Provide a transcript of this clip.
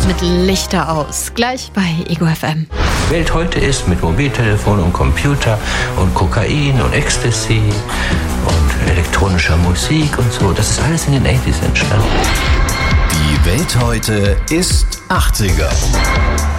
mit Lichter aus. Gleich bei Ego FM. Welt heute ist mit Mobiltelefon und Computer und Kokain und Ecstasy und elektronischer Musik und so. Das ist alles in den 80s entstanden. Die Welt heute ist 80er.